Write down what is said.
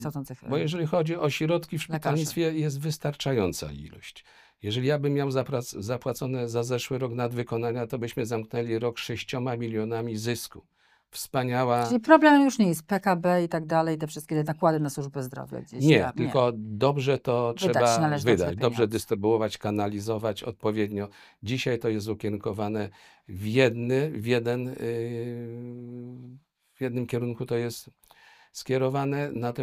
Kształcących Bo jeżeli chodzi o środki w lekarzy. szpitalnictwie, jest wystarczająca ilość. Jeżeli ja bym miał zapłacone za zeszły rok nadwykonania, to byśmy zamknęli rok 6 milionami zysku. Wspaniała... Czyli problem już nie jest PKB i tak dalej, te wszystkie nakłady na służbę zdrowia gdzieś Nie, tam. tylko dobrze to trzeba należy dobrze wydać, dobrze pieniądze. dystrybuować, kanalizować odpowiednio. Dzisiaj to jest ukierunkowane w jednym kierunku to jest skierowane, natomiast